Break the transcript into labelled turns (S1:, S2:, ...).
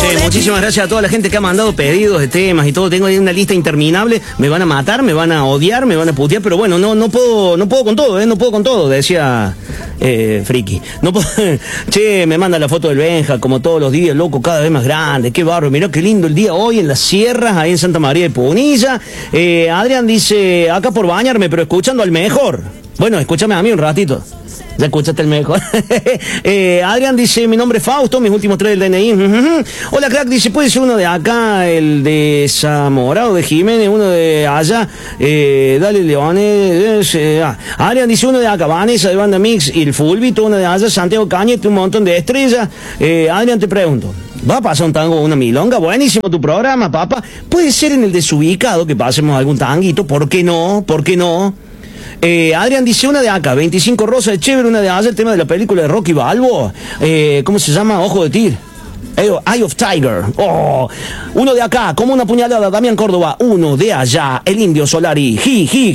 S1: Muchísimas gracias a toda la gente que ha mandado pedidos de temas y todo. Tengo ahí una lista interminable. Me van a matar, me van a odiar, me van a putear, pero bueno, no puedo con todo, no puedo con todo, decía Friki. No puedo. Che, me manda la foto del Benja, como todos los días, loco, cada vez más grande. Qué barro, mirá qué lindo el día hoy en las sierras, ahí en Santa María de Punilla. Adrián dice, acá por bañarme, pero escuchando al mejor. Bueno, escúchame a mí un ratito. Ya escuchaste el mejor. Adrián dice, mi nombre es Fausto, mis últimos 3 del DNI. Hola, crack, dice, puede ser uno de acá, el de Zamora o de Jiménez, uno de allá. Dale, Leones. Adrián dice, uno de acá, Vanessa de Banda Mix y el Fulvito, uno de allá, Santiago Cañete, un montón de estrellas. Adrián, te pregunto, ¿va a pasar un tango o una milonga? Buenísimo tu programa, papá. Puede ser en el desubicado que pasemos algún tanguito, ¿por qué no? ¿Por qué no? Adrián dice, una de acá, 25 Rosa de Chévere, una de allá, el tema de la película de Rocky Balboa. ¿Cómo se llama? Ojo de Tigre. Eye of Tiger. Oh, uno de acá, como una puñalada, Damián Córdoba. Uno de allá, el Indio Solari.